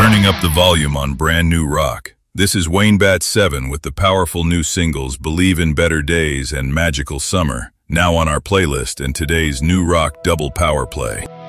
Turning up the volume on brand new rock. This is Wayne Bat 7 with the powerful new singles Believe in Better Days and Magical Summer, now on our playlist and today's new rock double power play.